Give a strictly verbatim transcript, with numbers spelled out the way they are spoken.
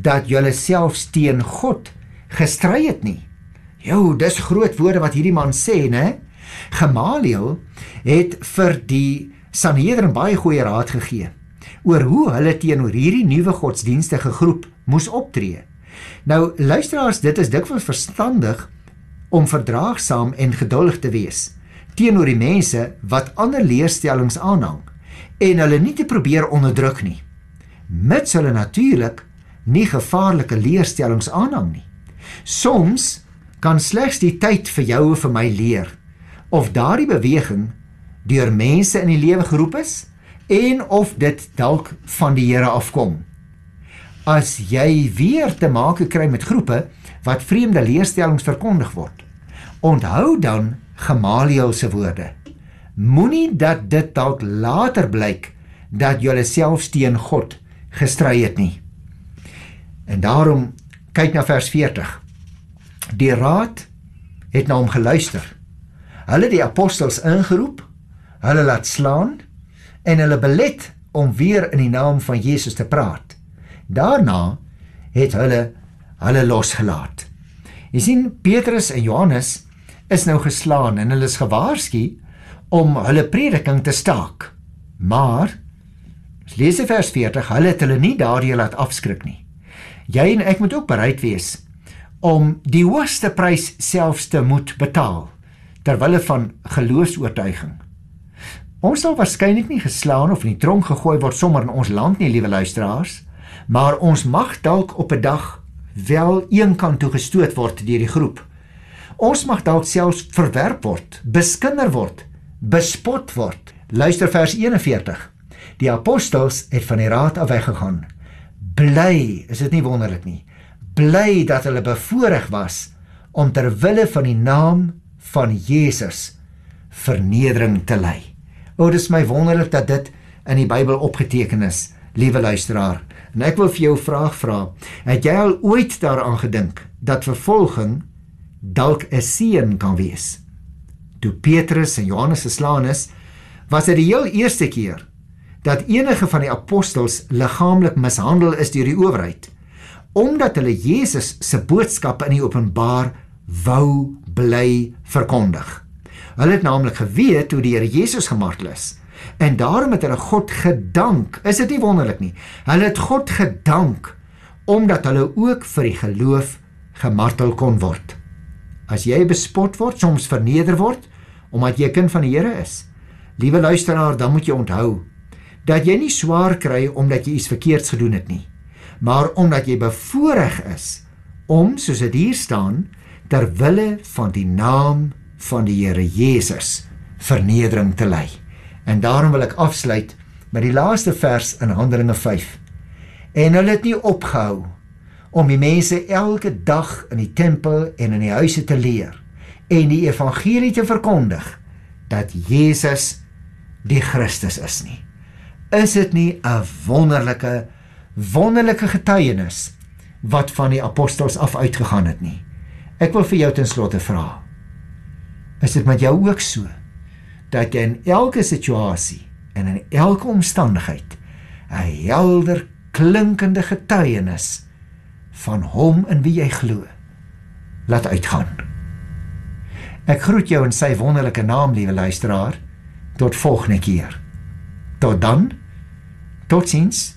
dat julle selfs teen God gestry het nie. Jo, dis groot woorde wat hierdie man sê, né? Gamaliel het vir die Sanhedrin baie goeie raad gegee oor hoe hulle teenoor hierdie nuwe godsdienstige groep moes optree. Nou, luisteraars, dit is dikwels verstandig om verdraagsaam en geduldig te wees teenoor die mense wat ander leerstellings aanhang en hulle nie te probeer onderdruk nie, mits hulle natuurlik nie gevaarlike leerstellings aanhang nie. Soms kan slegs die tyd vir jou en vir my leer of daardie beweging deur mense in die lewe geroep is en of dit dalk van die Here afkom. As jy weer te maak kry met groepe wat vreemde leerstellings verkondig word, onthou dan Gamaliel se woorde. Moenie dat dit dalk later blyk dat julle selfs teen God gestry het nie. En daarom kyk na vers veertig. Die raad het na hom geluister. Hulle die apostels ingeroep, hulle laat slaan en hulle belet om weer in die naam van Jesus te praat. Daarna het hulle hulle losgelaat. Jy sien, Petrus en Johannes is nou geslaan en hulle is gewaarsku om hulle prediking te staak. Maar, lees vers veertig, hulle het hulle nie daardie laat afskrik nie. Jy en ek moet ook bereid wees om die hoogste prys selfs te moet betaal, terwille van geloofsoortuiging. Ons sal waarskynlik nie geslaan of in die tronk gegooi word sommer in ons land nie, liewe luisteraars, maar ons mag dalk op 'n dag wel een kant toe gestoot word deur die groep. Ons mag dalk selfs verwerp word, beskinder word, bespot word. Luister vers eenenveertig. Die apostels het van die raad af weggegaan. Bly, is dit nie wonderlik nie, bly dat hulle bevoorreg was om ter wille van die naam van Jesus vernedering te ly. O, dis my wonderlik dat dit in die Bybel opgeteken is, liewe luisteraar. En ek wil vir jou 'n vraag vra, het jy al ooit daaraan gedink dat vervolging dalk 'n seën kan wees? Toe Petrus en Johannes geslaan is, was dit die heel eerste keer dat enige van die apostels liggaamlik mishandel is deur die owerheid, omdat hulle Jesus se boodskap in die openbaar wou bly verkondig. Hulle het naamlik geweet hoe die Here Jesus gemartel is, en daarom het hulle God gedank. Is dit nie wonderlik nie? Hulle het God gedank, omdat hulle ook vir die geloof gemartel kon word. As jy bespot word, soms verneder word, omdat jy 'n kind van die Here is, liewe luisteraar, dan moet jy onthou, dat jy nie swaar kry omdat jy iets verkeerds gedoen het nie, maar omdat jy bevoorreg is om, soos dit hier staan, ter wille van die naam van die Here Jesus vernedering te ly. En daarom wil ek afsluit met die laaste vers in Handelinge vyf. En hulle het nie opgehou om die mense elke dag in die tempel en in die huise te leer en die evangelie te verkondig dat Jesus die Christus is nie. Is dit nie 'n wonderlike, wonderlike getuienis wat van die apostels af uitgegaan het nie? Ek wil vir jou ten slotte vra, is dit met jou ook so, dat jy in elke situasie en in elke omstandigheid 'n helder klinkende getuienis van hom in wie jy glo laat uitgaan? Ek groet jou in sy wonderlike naam, liewe luisteraar, tot volgende keer. Tot dan, tot ziens.